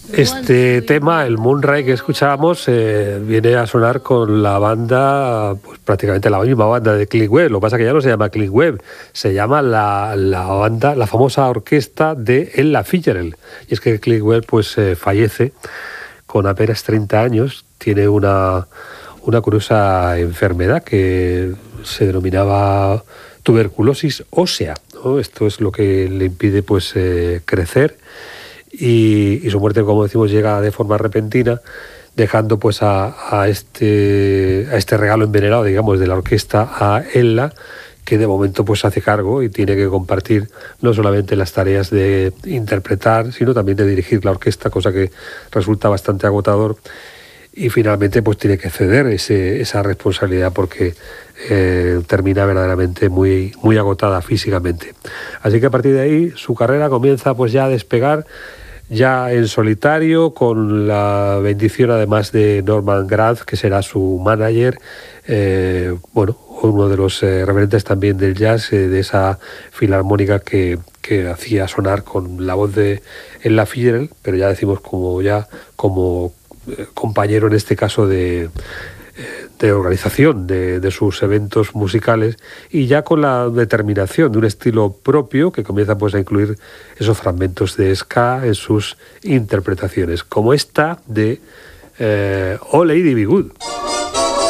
Este tema, el Moonrise que escuchábamos, viene a sonar con la banda, pues prácticamente la misma banda de Click Webb. Lo que pasa es que ya no se llama Click Webb, se llama la banda, la famosa orquesta de Ella Fitzgerald. Y es que Click Webb pues fallece con apenas 30 años, tiene una curiosa enfermedad que se denominaba tuberculosis ósea, ¿no? Esto es lo que le impide pues crecer. Y su muerte, como decimos, llega de forma repentina, dejando pues a este regalo envenenado, digamos, de la orquesta a Ella, que de momento pues se hace cargo y tiene que compartir no solamente las tareas de interpretar, sino también de dirigir la orquesta, cosa que resulta bastante agotador. Y finalmente pues tiene que ceder esa responsabilidad porque termina verdaderamente muy, muy agotada físicamente. Así que a partir de ahí su carrera comienza pues ya a despegar, ya en solitario, con la bendición además de Norman Granz, que será su manager, uno de los referentes también del jazz, de esa filarmónica que hacía sonar con la voz de Ella Fitzgerald, pero ya decimos como compañero en este caso de organización de sus eventos musicales, y ya con la determinación de un estilo propio que comienza pues a incluir esos fragmentos de ska en sus interpretaciones, como esta de Oh Lady Be Good.